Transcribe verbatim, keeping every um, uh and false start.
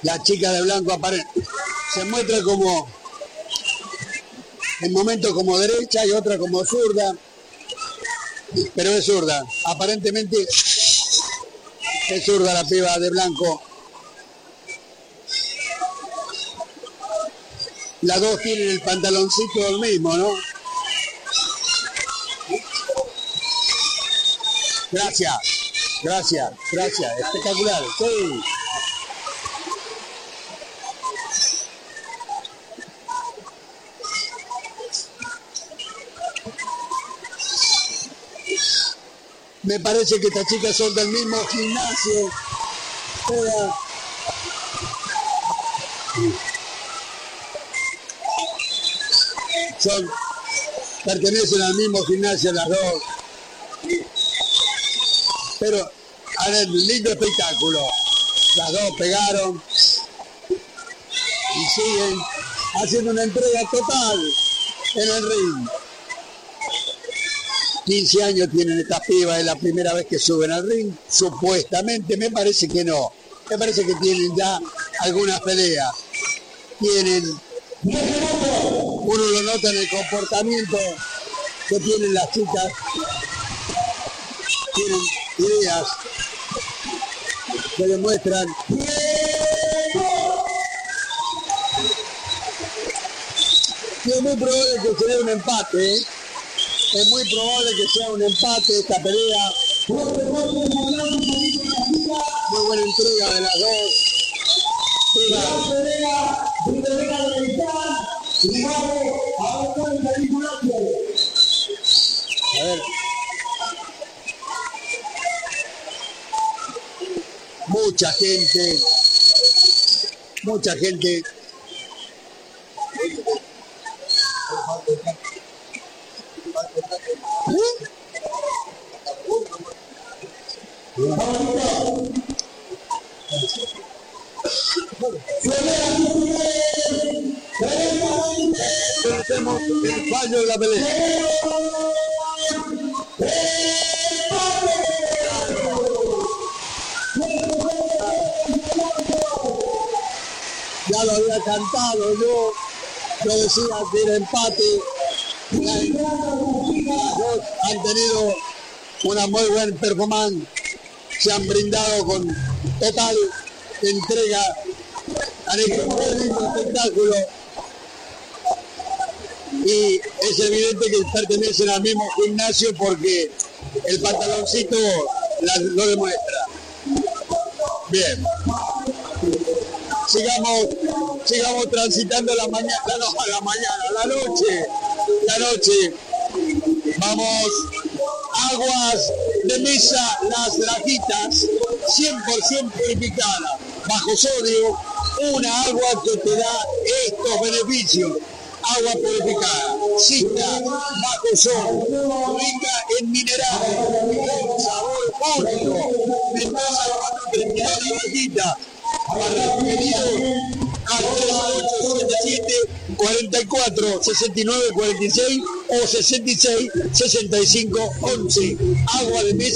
La chica de blanco aparece, se muestra como, en momentos como derecha y otra como zurda, pero es zurda. Aparentemente es zurda la piba de blanco. Las dos tienen el pantaloncito del mismo, ¿no? Gracias, gracias, gracias. Espectacular, sí. Me parece que estas chicas son del mismo gimnasio. Todas. Son, pertenecen al mismo gimnasio las dos. Pero, a ver, lindo espectáculo. Las dos pegaron y siguen haciendo una entrega total en el ring. quince años tienen estas pibas, es la primera vez que suben al ring, supuestamente, me parece que no. Me parece que tienen ya algunas peleas. Tienen, uno lo nota en el comportamiento que tienen las chicas. Tienen ideas que demuestran que es muy probable que se dé un empate, ¿eh? Es muy probable que sea un empate esta pelea. Muy buena entrega de las dos. A ver. Mucha gente. Mucha gente. Tenemos el fallo de la pelea. Ya lo había cantado yo, yo decía que era empate. Dos han tenido una muy buena performance, se han brindado con total entrega, han hecho un lindo espectáculo y es evidente que pertenecen al mismo gimnasio porque el pantaloncito la, lo demuestra. Bien, sigamos, sigamos transitando la mañana, no, la mañana, la noche, la noche. Vamos, aguas de mesa, las lajitas, cien por ciento purificada, bajo sodio, una agua que te da estos beneficios. Agua purificada, cita, bajo sodio, rica en minerales, con sabor único. Mendoza cuatro treinta y dos la lajita. Para los pedidos al ocho siete siete, cuarenta y cuatro, sesenta y nueve, cuarenta y seis o sesenta y seis, sesenta y cinco, once. Agua de mesa.